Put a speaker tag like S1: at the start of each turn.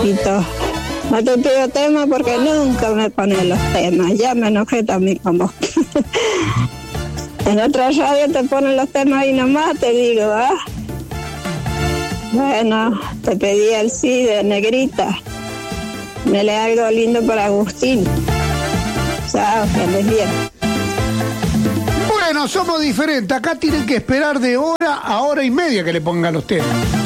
S1: Tito. No te pido tema porque nunca me ponen los temas. Ya me enojé también con vos. En otra radio te ponen los temas y nomás te digo, ¿ah? Bueno, te pedí el sí de Negrita. Me lee algo lindo para Agustín. Chao, que andes bien.
S2: Bueno, somos diferentes. Acá tienen que esperar de hora a hora y media que le pongan los temas.